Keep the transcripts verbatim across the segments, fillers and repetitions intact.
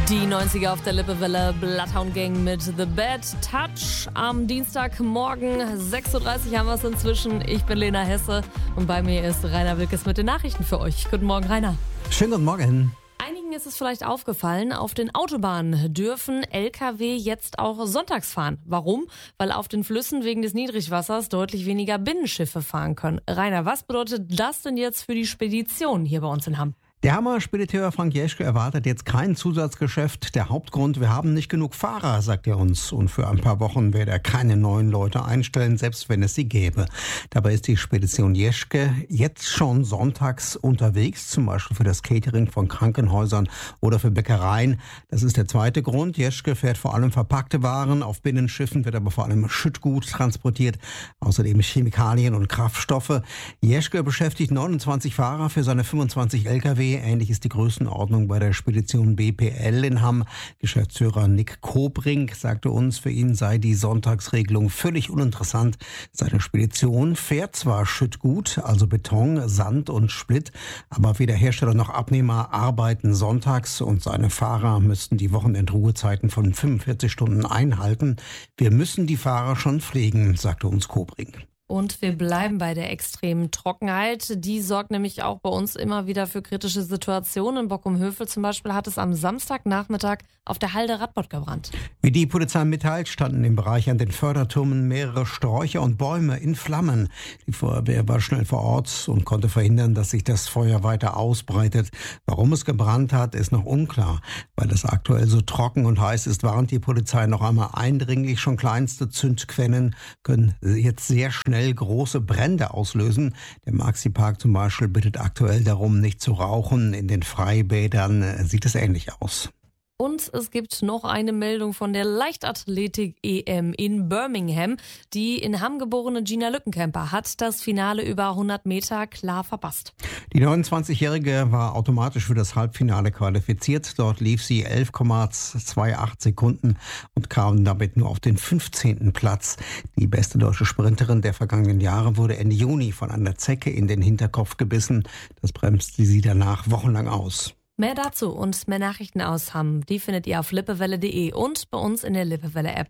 Die neunziger auf der Lippewelle, Bloodhound Gang mit The Bad Touch. Am Dienstagmorgen, sechs Uhr dreißig haben wir es inzwischen. Ich bin Lena Hesse und bei mir ist Rainer Wilkes mit den Nachrichten für euch. Guten Morgen, Rainer. Schönen guten Morgen. Einigen ist es vielleicht aufgefallen, auf den Autobahnen dürfen L K W jetzt auch sonntags fahren. Warum? Weil auf den Flüssen wegen des Niedrigwassers deutlich weniger Binnenschiffe fahren können. Rainer, was bedeutet das denn jetzt für die Spedition hier bei uns in Hamm? Der Hammer-Spediteur Frank Jeschke erwartet jetzt kein Zusatzgeschäft. Der Hauptgrund, wir haben nicht genug Fahrer, sagt er uns. Und für ein paar Wochen werde er keine neuen Leute einstellen, selbst wenn es sie gäbe. Dabei ist die Spedition Jeschke jetzt schon sonntags unterwegs, zum Beispiel für das Catering von Krankenhäusern oder für Bäckereien. Das ist der zweite Grund. Jeschke fährt vor allem verpackte Waren. Auf Binnenschiffen wird aber vor allem Schüttgut transportiert, außerdem Chemikalien und Kraftstoffe. Jeschke beschäftigt neunundzwanzig Fahrer für seine fünfundzwanzig L K W. Ähnlich ist die Größenordnung bei der Spedition B P L in Hamm. Geschäftsführer Nick Kobrink sagte uns, für ihn sei die Sonntagsregelung völlig uninteressant. Seine Spedition fährt zwar Schüttgut, also Beton, Sand und Split, aber weder Hersteller noch Abnehmer arbeiten sonntags und seine Fahrer müssten die Wochenendruhezeiten von fünfundvierzig Stunden einhalten. Wir müssen die Fahrer schon pflegen, sagte uns Kobrink. Und wir bleiben bei der extremen Trockenheit. Die sorgt nämlich auch bei uns immer wieder für kritische Situationen. In Bockum-Hövel zum Beispiel hat es am Samstagnachmittag auf der Halde Radbot gebrannt. Wie die Polizei mitteilt, standen im Bereich an den Fördertürmen mehrere Sträucher und Bäume in Flammen. Die Feuerwehr war schnell vor Ort und konnte verhindern, dass sich das Feuer weiter ausbreitet. Warum es gebrannt hat, ist noch unklar. Weil es aktuell so trocken und heiß ist, warnt die Polizei noch einmal eindringlich. Schon kleinste Zündquellen können jetzt sehr schnell große Brände auslösen. Der Maxi-Park zum Beispiel bittet aktuell darum, nicht zu rauchen. In den Freibädern sieht es ähnlich aus. Und es gibt noch eine Meldung von der Leichtathletik-E M in Birmingham. Die in Hamm geborene Gina Lückenkämper hat das Finale über hundert Meter klar verpasst. Die neunundzwanzigjährige war automatisch für das Halbfinale qualifiziert. Dort lief sie elf Komma achtundzwanzig Sekunden und kam damit nur auf den fünfzehnten Platz. Die beste deutsche Sprinterin der vergangenen Jahre wurde Ende Juni von einer Zecke in den Hinterkopf gebissen. Das bremste sie danach wochenlang aus. Mehr dazu und mehr Nachrichten aus Hamm, die findet ihr auf lippewelle punkt de und bei uns in der Lippewelle-App.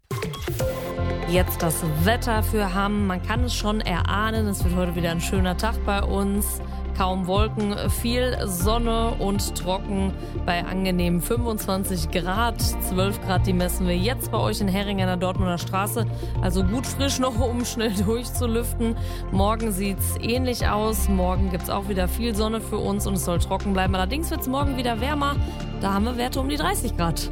Jetzt das Wetter für Hamm. Man kann es schon erahnen, es wird heute wieder ein schöner Tag bei uns. Kaum Wolken, viel Sonne und trocken bei angenehmen fünfundzwanzig Grad. zwölf Grad, die messen wir jetzt bei euch in Hering an der Dortmunder Straße. Also gut frisch noch, um schnell durchzulüften. Morgen sieht's ähnlich aus. Morgen gibt's auch wieder viel Sonne für uns und es soll trocken bleiben. Allerdings wird's morgen wieder wärmer. Da haben wir Werte um die dreißig Grad.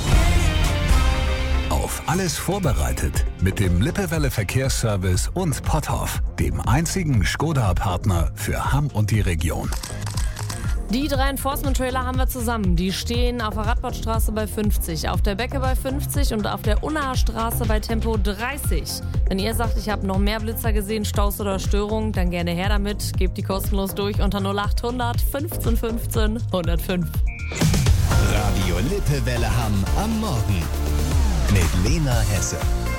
Auf alles vorbereitet mit dem Lippewelle Verkehrsservice und Potthoff, dem einzigen Skoda-Partner für Hamm und die Region. Die drei Enforcement-Trailer haben wir zusammen. Die stehen auf der Radbotstraße bei fünfzig, auf der Becke bei fünfzig und auf der Unnaher Straße bei Tempo dreißig. Wenn ihr sagt, ich habe noch mehr Blitzer gesehen, Staus oder Störungen, dann gerne her damit. Gebt die kostenlos durch unter null achthundert fünfzehn fünfzehn hundertfünf. Radio Lippewelle Hamm am Morgen. Mit Lena Hesse.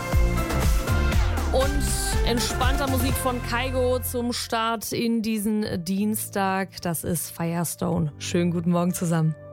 Und entspannter Musik von Kygo zum Start in diesen Dienstag. Das ist Firestone. Schönen guten Morgen zusammen.